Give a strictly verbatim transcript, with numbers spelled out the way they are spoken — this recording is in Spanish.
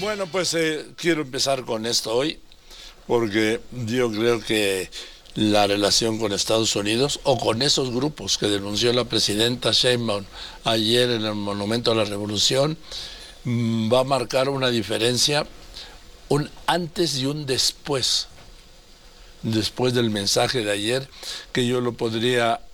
Bueno, pues eh, quiero empezar con esto hoy, porque yo creo que la relación con Estados Unidos o con esos grupos que denunció la presidenta Sheinbaum ayer en el Monumento a la Revolución mm, va a marcar una diferencia, un antes y un después, después del mensaje de ayer, que yo lo podría